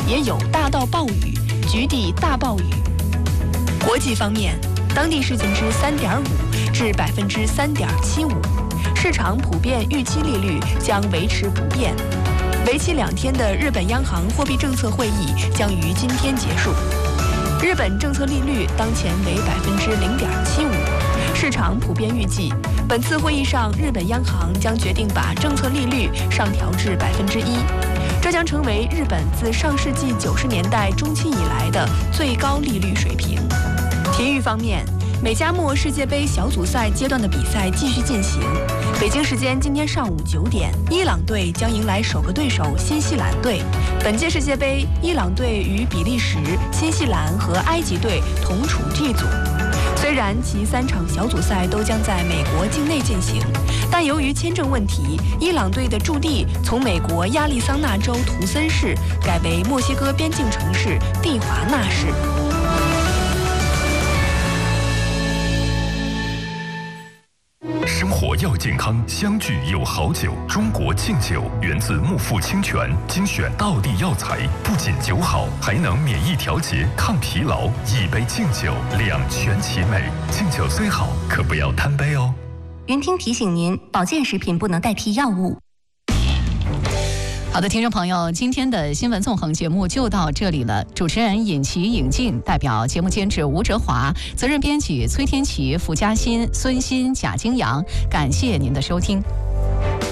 也有大到暴雨、局地大暴雨。国际方面，当地3.5%至3.75%，市场普遍预期利率将维持不变。为期2天的日本央行货币政策会议将于今天结束。日本政策利率当前为0.75%，市场普遍预计，本次会议上日本央行将决定把政策利率上调至1%，这将成为日本自上世纪90年代中期以来的最高利率水平。体育方面，美加墨世界杯小组赛阶段的比赛继续进行。北京时间今天上午9点，伊朗队将迎来首个对手新西兰队。本届世界杯，伊朗队与比利时、新西兰和埃及队同处 G 组。虽然其3场小组赛都将在美国境内进行，但由于签证问题，伊朗队的驻地从美国亚利桑那州图森市改为墨西哥边境城市蒂华纳市。 生活要健康，相聚有好酒。中国敬酒源自木富清泉，精选道地药材，不仅酒好，还能免疫调节、抗疲劳。一杯敬酒，两全其美。敬酒虽好，可不要贪杯哦。 云听提醒您，保健食品不能代替药物。 好的，听众朋友，今天的新闻纵横节目就到这里了。主持人尹琪、尹静，代表节目监制吴哲华，责任编辑崔天琪、付嘉欣、孙鑫、贾京阳，感谢您的收听。